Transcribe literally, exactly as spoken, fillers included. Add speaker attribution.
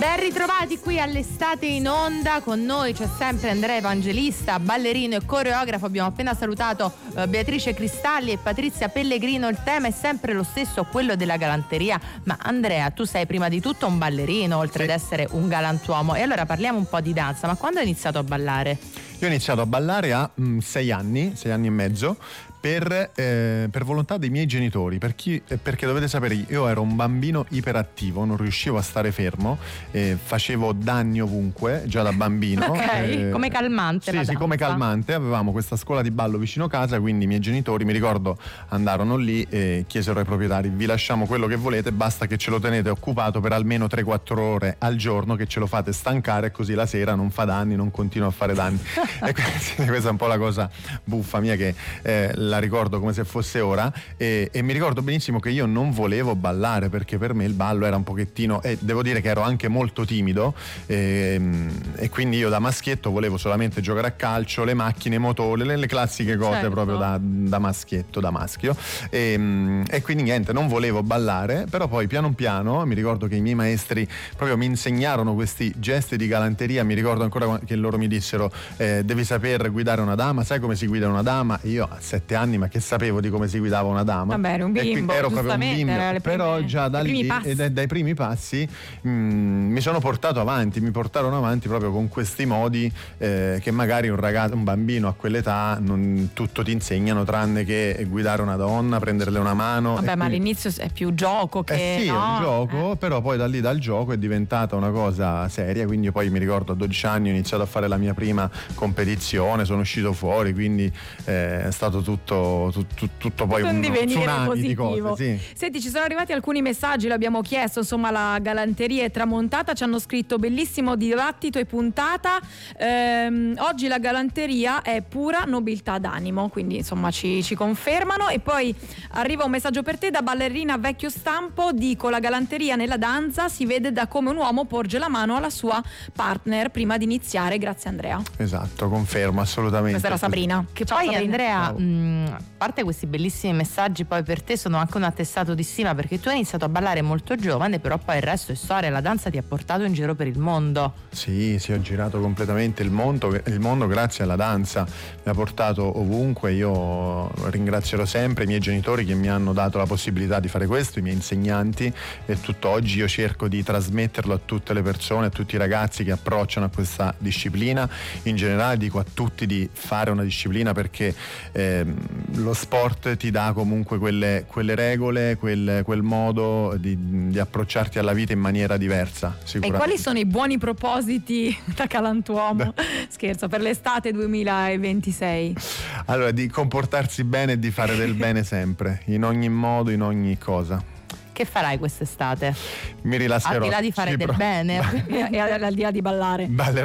Speaker 1: Ben ritrovati qui all'Estate in Onda, con noi c'è sempre Andrea Evangelista, ballerino e coreografo. Abbiamo appena salutato uh, Beatrice Cristalli e Patrizia Pellegrino. Il tema è sempre lo stesso, quello della galanteria. Ma Andrea, tu sei prima di tutto un ballerino, oltre
Speaker 2: sì.
Speaker 1: ad essere un galantuomo. E allora parliamo un po' di danza. Ma quando hai iniziato a ballare?
Speaker 2: Io ho iniziato a ballare a mh, sei anni, sei anni e mezzo, per, eh, per volontà dei miei genitori, per chi, eh, perché dovete sapere, io ero un bambino iperattivo, non riuscivo a stare fermo, eh, facevo danni ovunque, già da bambino.
Speaker 1: Ok,
Speaker 2: eh,
Speaker 1: come calmante.
Speaker 2: Sì,
Speaker 1: la
Speaker 2: sì,
Speaker 1: danza.
Speaker 2: come calmante. Avevamo questa scuola di ballo vicino casa, quindi i miei genitori, mi ricordo, andarono lì e chiesero ai proprietari: vi lasciamo quello che volete, basta che ce lo tenete occupato per almeno tre quattro ore al giorno, che ce lo fate stancare, così la sera non fa danni, non continua a fare danni. E questa è un po' la cosa buffa mia, che eh, la ricordo come se fosse ora, e, e mi ricordo benissimo che io non volevo ballare, perché per me il ballo era un pochettino, e devo dire che ero anche molto timido, e, e quindi io da maschietto volevo solamente giocare a calcio, le macchine, motori, le, le classiche cose, certo, proprio da, da maschietto, da maschio, e, e quindi niente, non volevo ballare. Però poi piano piano mi ricordo che i miei maestri proprio mi insegnarono questi gesti di galanteria. Mi ricordo ancora che loro mi dissero: eh, devi saper guidare una dama, sai come si guida una dama? E io a sette anni, ma che sapevo di come si guidava una dama?
Speaker 1: Vabbè, ero un bimbo,
Speaker 2: ero proprio un bimbo,
Speaker 1: prime,
Speaker 2: però già da lì e dai, dai primi passi mh, mi sono portato avanti, mi portarono avanti proprio con questi modi eh, che magari un ragazzo, un bambino a quell'età non tutto ti insegnano, tranne che guidare una donna, prenderle una mano.
Speaker 1: Vabbè, ma
Speaker 2: quindi...
Speaker 1: all'inizio è più gioco che
Speaker 2: eh sì,
Speaker 1: no?
Speaker 2: è un gioco, eh. Però poi da lì dal gioco è diventata una cosa seria, quindi poi mi ricordo a dodici anni ho iniziato a fare la mia prima competizione, sono uscito fuori, quindi eh, è stato tutto, tutto, tutto poi un, un tsunami positivo. Di cose. Sì.
Speaker 3: Senti, ci sono arrivati alcuni messaggi, l'abbiamo chiesto, insomma la galanteria è tramontata, ci hanno scritto: bellissimo dibattito e puntata, ehm, oggi la galanteria è pura nobiltà d'animo, quindi insomma ci, ci confermano. E poi arriva un messaggio per te da ballerina vecchio stampo: dico, la galanteria nella danza si vede da come un uomo porge la mano alla sua partner prima di iniziare. Grazie Andrea.
Speaker 2: Esatto, confermo assolutamente.
Speaker 3: Questa era Sabrina.
Speaker 1: Che
Speaker 3: Ciao,
Speaker 1: poi
Speaker 3: Sabrina.
Speaker 1: Andrea, mh, a parte questi bellissimi messaggi, poi per te sono anche un attestato di stima, perché tu hai iniziato a ballare molto giovane, però poi il resto è storia, la danza ti ha portato in giro per il mondo.
Speaker 2: Sì, sì, ho girato completamente il mondo, il mondo grazie alla danza, mi ha portato ovunque. Io ringrazierò sempre i miei genitori che mi hanno dato la possibilità di fare questo, i miei insegnanti, e tutt'oggi io cerco di trasmetterlo a tutte le persone, a tutti i ragazzi che approcciano a questa disciplina. In generale dico a tutti di fare una disciplina, perché ehm, lo sport ti dà comunque quelle, quelle regole, quel, quel modo di, di approcciarti alla vita in maniera diversa, sicuramente.
Speaker 3: E quali sono i buoni propositi da galantuomo? Beh. Scherzo, per l'estate duemilaventisei.
Speaker 2: Allora, di comportarsi bene e di fare del bene sempre, in ogni modo, in ogni cosa.
Speaker 1: Che farai quest'estate?
Speaker 2: Mi rilasserò.
Speaker 1: Al di là di fare del
Speaker 2: pro-
Speaker 1: bene
Speaker 3: e al di là di ballare.
Speaker 2: Ballerò